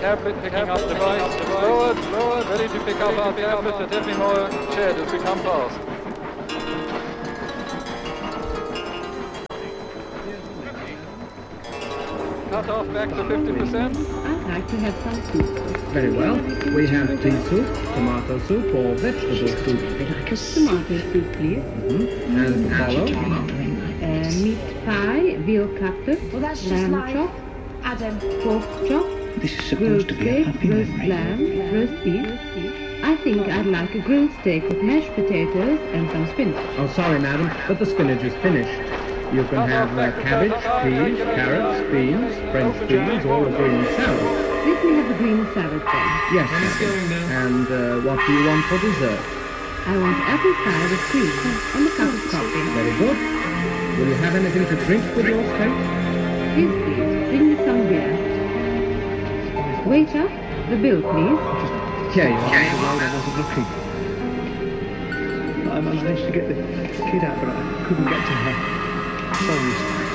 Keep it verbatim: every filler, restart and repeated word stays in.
Airport picking up device. Lowered, lowered, ready to pick up our airport at every more shed as we come past. Cut off back to fifty percent. I'd like to have some soup. Very well. We have pea soup, tomato soup, or vegetable soup. Tomato soup, please. Mm-hmm. And follow. Uh, meat pie, veal cutlet, Well, that's just lamb life. chop, Adam. pork chop, This is grilled supposed to be a steak, happy roast memory. lamb, roast beef. I think I'd like a grilled steak with mashed potatoes and some spinach. Oh, sorry, madam, but the spinach is finished. You can have uh, cabbage, peas, carrots, beans, French beans, or a green salad. Let me have the green salad then. Yes, madam. And uh, what do you want for dessert? I want apple pie with cream and a cup of coffee. Very good. Will you have anything to drink with your steak? Yes, please. Bring me some beer. Waiter, the bill, please. Here you are. The road I wasn't looking. I managed to get the kid out, but I couldn't get to her. Sorry.